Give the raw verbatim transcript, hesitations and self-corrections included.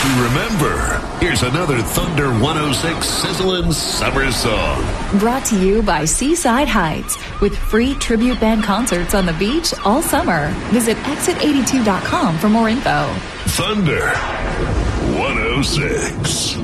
to remember. Here's another Thunder one oh six sizzling summer song. Brought to you by Seaside Heights, with free tribute band concerts on the beach all summer. Visit exit eighty-two dot com for more info. Thunder one oh six.